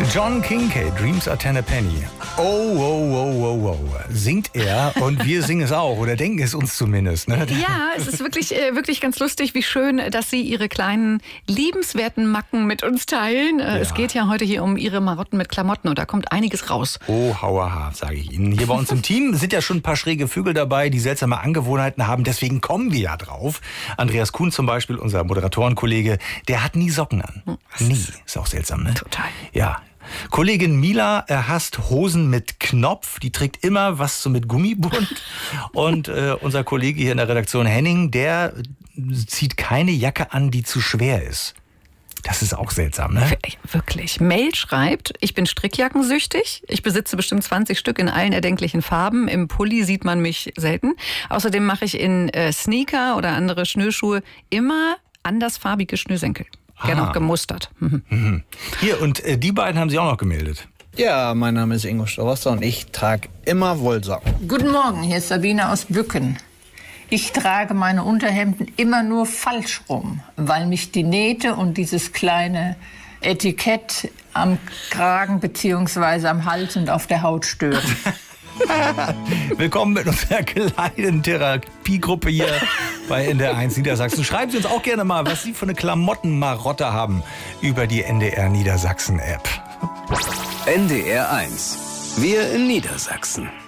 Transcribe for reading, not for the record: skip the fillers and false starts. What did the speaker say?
John Kincade, Dreams are 10 a penny. Oh, oh, oh, oh, oh, singt er und wir singen es auch oder denken es uns zumindest. Ne? Ja, es ist wirklich ganz lustig, wie schön, dass Sie Ihre kleinen liebenswerten Macken mit uns teilen. Ja. Es geht ja heute hier um Ihre Marotten mit Klamotten und da kommt einiges raus. Oh, hauaha, sage ich Ihnen. Hier bei uns im Team sind ja schon ein paar schräge Vögel dabei, die seltsame Angewohnheiten haben. Deswegen kommen wir ja drauf. Andreas Kuhn zum Beispiel, unser Moderatorenkollege, der hat nie Socken an. Nie. Ist auch seltsam, ne? Total. Ja. Kollegin Mila hasst Hosen mit Knopf. Die trägt immer was so mit Gummibund. Und unser Kollege hier in der Redaktion Henning, der zieht keine Jacke an, die zu schwer ist. Das ist auch seltsam, ne? Wirklich. Mail schreibt, ich bin strickjackensüchtig. Ich besitze bestimmt 20 Stück in allen erdenklichen Farben. Im Pulli sieht man mich selten. Außerdem mache ich in Sneaker oder andere Schnürschuhe immer andersfarbige Schnürsenkel. Gerne auch gemustert. Hier, und die beiden haben sich auch noch gemeldet. Ja, mein Name ist Ingo Stowasser und ich trage immer Wollsocken. Guten Morgen, hier ist Sabine aus Bücken. Ich trage meine Unterhemden immer nur falsch rum, weil mich die Nähte und dieses kleine Etikett am Kragen bzw. am Hals und auf der Haut stören. Willkommen mit unserer kleinen Therapiegruppe hier bei NDR1 Niedersachsen. Schreiben Sie uns auch gerne mal, was Sie für eine Klamottenmarotte haben über die NDR Niedersachsen App. NDR1. Wir in Niedersachsen.